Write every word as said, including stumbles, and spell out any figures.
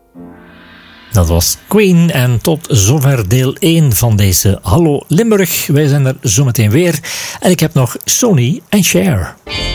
Dat was Queen en tot zover deel één van deze Hallo Limburg. Wij zijn er zometeen weer en ik heb nog Sony en Cher.